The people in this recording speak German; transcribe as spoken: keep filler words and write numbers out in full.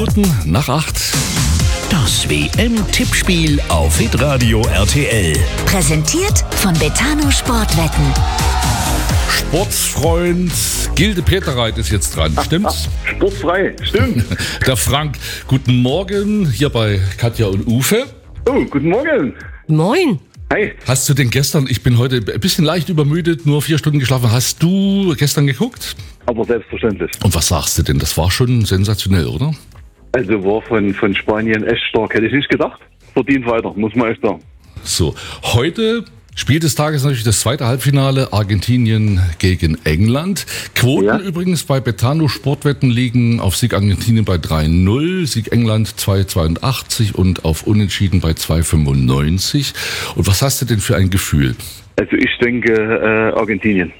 Minuten nach acht. Das W M-Tippspiel auf Hitradio R T L. Präsentiert von Betano Sportwetten. Sportsfreund Gilde Peterreit ist jetzt dran, stimmt's? Sportfrei, stimmt. Der Frank, guten Morgen, hier bei Katja und Uwe. Oh, guten Morgen. Moin. Hi. Hast du denn gestern, ich bin heute ein bisschen leicht übermüdet, nur vier Stunden geschlafen, hast du gestern geguckt? Aber selbstverständlich. Und was sagst du denn? Das war schon sensationell, oder? Also war von, von Spanien echt stark. Hätte ich nicht gedacht. Verdient weiter, muss man echt sagen. So, heute Spiel des Tages natürlich das zweite Halbfinale, Argentinien gegen England. Quoten Ja. übrigens bei Betano Sportwetten liegen auf Sieg Argentinien bei drei null, Sieg England zwei Komma zweiundachtzig und auf Unentschieden bei zwei Komma fünfundneunzig. Und was hast du denn für ein Gefühl? Also ich denke äh, Argentinien.